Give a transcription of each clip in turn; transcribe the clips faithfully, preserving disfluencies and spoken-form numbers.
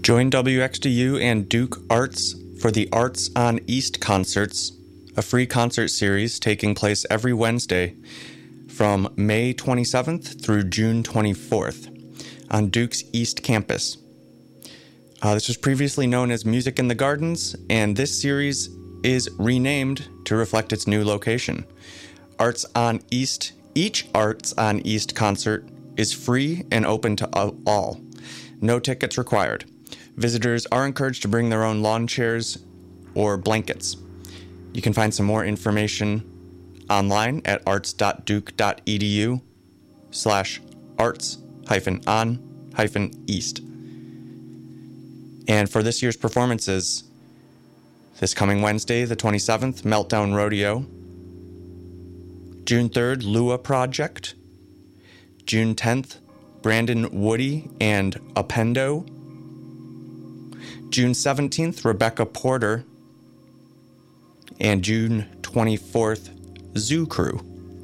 Join W X D U and Duke Arts for the Arts on East Concerts, a free concert series taking place every Wednesday from May twenty-seventh through June twenty-fourth on Duke's East Campus. Uh, this was previously known as Music in the Gardens, and this series is renamed to reflect its new location. Arts on East, each Arts on East concert is free and open to all. No tickets required. Visitors are encouraged to bring their own lawn chairs or blankets. You can find some more information online at arts.duke.edu slash arts hyphen on hyphen east. And for this year's performances, this coming Wednesday, the twenty-seventh, Meltdown Rodeo. June third, Lua Project. June tenth, Brandon Woody and Appendo. June seventeenth, Rebecca Porter. And June twenty-fourth, Zoo Crew.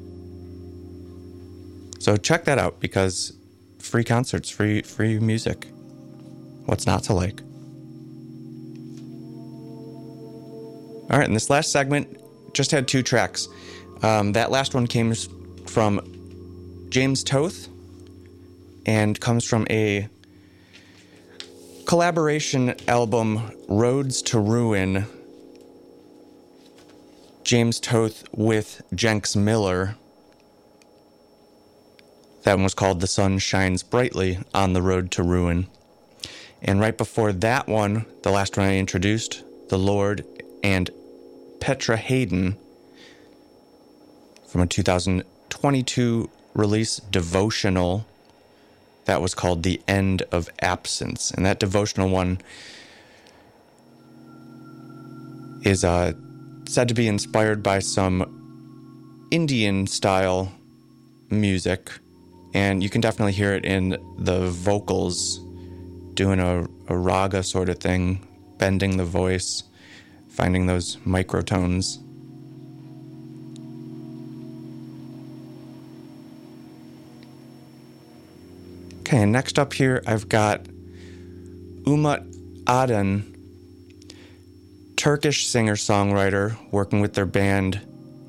So check that out, because free concerts, free free music. What's not to like? All right, and this last segment just had two tracks. Um, that last one came from James Toth and comes from a collaboration album, Roads to Ruin. James Toth with Jenks Miller. That one was called The Sun Shines Brightly on the Road to Ruin. And right before that one, the last one I introduced, The Lord and Petra Hayden, from a two thousand twenty-two release, Devotional, that was called The End of Absence. And that devotional one is uh, said to be inspired by some Indian-style music, and you can definitely hear it in the vocals, doing a, a raga sort of thing, bending the voice, finding those microtones. Okay, and next up here, I've got Umut Adan, Turkish singer-songwriter working with their band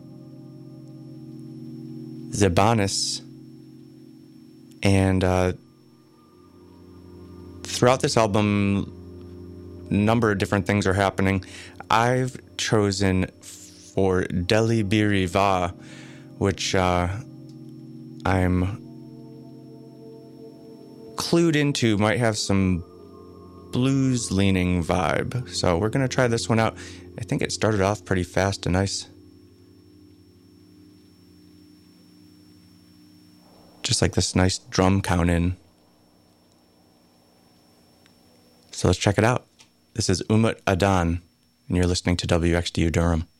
Zebanis. And uh, throughout this album, a number of different things are happening. I've chosen for Deli Biri Va, which uh, I'm clued into, might have some blues-leaning vibe. So we're going to try this one out. I think it started off pretty fast and nice. Just like this nice drum count in. So let's check it out. This is Umut Adan, and you're listening to W X D U Durham.